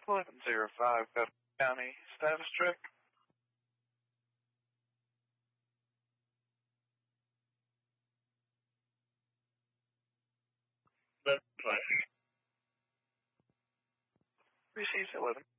1105 Bethel County status check. That's fine. Received 11.